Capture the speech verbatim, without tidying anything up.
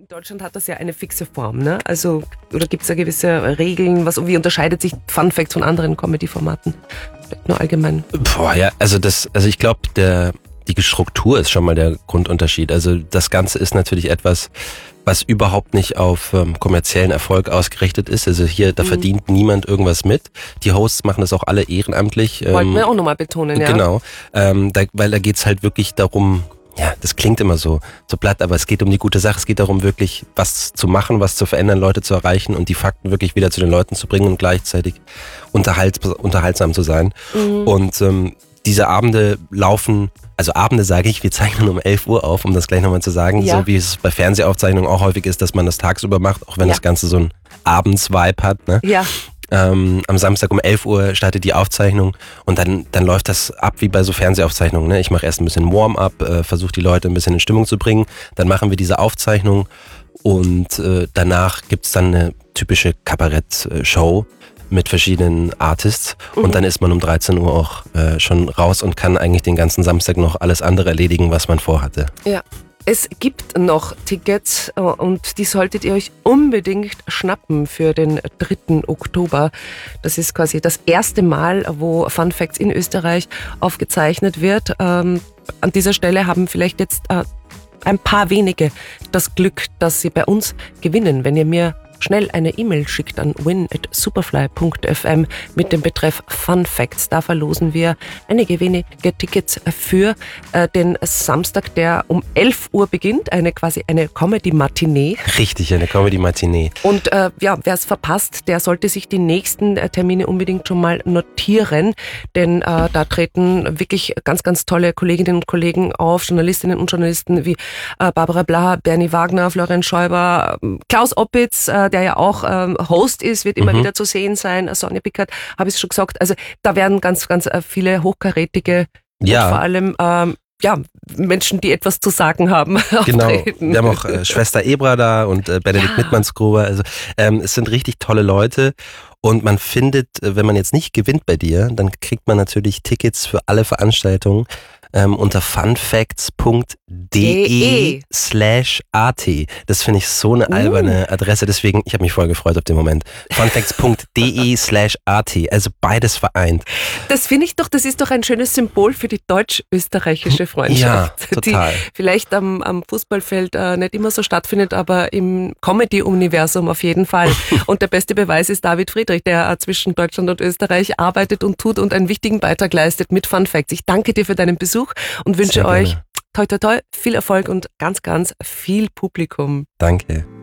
Deutschland hat das ja eine fixe Form, ne? Also, oder gibt es da gewisse Regeln? Was, wie unterscheidet sich Fun Facts von anderen Comedy-Formaten? Nur allgemein. Boah, ja, also das, also ich glaube, der, die Struktur ist schon mal der Grundunterschied. Also das Ganze ist natürlich etwas, was überhaupt nicht auf ähm, kommerziellen Erfolg ausgerichtet ist. Also hier, da mhm. verdient niemand irgendwas mit. Die Hosts machen das auch alle ehrenamtlich. Ähm, Wollten wir auch nochmal betonen, ja. Genau, ähm, da, weil da geht's halt wirklich darum, ja, das klingt immer so, so platt, aber es geht um die gute Sache. Es geht darum, wirklich was zu machen, was zu verändern, Leute zu erreichen und die Fakten wirklich wieder zu den Leuten zu bringen und gleichzeitig unterhalt, unterhaltsam zu sein. Mhm. Und ähm, diese Abende laufen, also Abende sage ich, wir zeichnen um elf Uhr auf, um das gleich nochmal zu sagen, ja. So wie es bei Fernsehaufzeichnungen auch häufig ist, dass man das tagsüber macht, auch wenn ja. das Ganze so ein Abends-Vibe hat, ne? Ja. Ähm, am Samstag um elf Uhr startet die Aufzeichnung und dann, dann läuft das ab wie bei so Fernsehaufzeichnungen. Ne? Ich mache erst ein bisschen Warm-up, äh, versuche die Leute ein bisschen in Stimmung zu bringen. Dann machen wir diese Aufzeichnung und äh, danach gibt's dann eine typische Kabarett-Show mit verschiedenen Artists mhm. und dann ist man um dreizehn Uhr auch äh, schon raus und kann eigentlich den ganzen Samstag noch alles andere erledigen, was man vorhatte. Ja. Es gibt noch Tickets und die solltet ihr euch unbedingt schnappen für den dritten Oktober. Das ist quasi das erste Mal, wo Fun Facts in Österreich aufgezeichnet wird. Ähm, an dieser Stelle haben vielleicht jetzt äh, ein paar wenige das Glück, dass sie bei uns gewinnen. Wenn ihr mir schnell eine E-Mail schickt an win at superfly punkt f m mit dem Betreff Fun Facts. Da verlosen wir einige wenige Tickets für äh, den Samstag, der um elf Uhr beginnt. Eine quasi eine Comedy-Matinee. Richtig, eine Comedy-Matinee. Und äh, ja, wer es verpasst, der sollte sich die nächsten äh, Termine unbedingt schon mal notieren, denn äh, da treten wirklich ganz, ganz tolle Kolleginnen und Kollegen auf, Journalistinnen und Journalisten wie äh, Barbara Blaha, Bernie Wagner, Florian Schäuber, Klaus Oppitz, äh, der ja auch ähm, Host ist, wird immer mhm. wieder zu sehen sein. Sonja Pickert, habe ich es schon gesagt. Also da werden ganz, ganz äh, viele hochkarätige ja. und vor allem ähm, ja, Menschen, die etwas zu sagen haben. Genau. Auftreten. Wir haben auch äh, Schwester Ebra da und äh, Benedikt ja. Mittmannsgruber. Also ähm, es sind richtig tolle Leute. Und man findet, wenn man jetzt nicht gewinnt bei dir, dann kriegt man natürlich Tickets für alle Veranstaltungen ähm, unter funfacts punkt de slash at. Das finde ich so eine alberne uh. Adresse, deswegen, ich habe mich voll gefreut auf den Moment. funfacts punkt de slash at, also beides vereint. Das finde ich doch, das ist doch ein schönes Symbol für die deutsch-österreichische Freundschaft. Ja, total. Die vielleicht am, am Fußballfeld äh, nicht immer so stattfindet, aber im Comedy-Universum auf jeden Fall. Und der beste Beweis ist David Friedrich, der zwischen Deutschland und Österreich arbeitet und tut und einen wichtigen Beitrag leistet mit Fun Facts. Ich danke dir für deinen Besuch und wünsche euch toi toi toi viel Erfolg und ganz, ganz viel Publikum. Danke.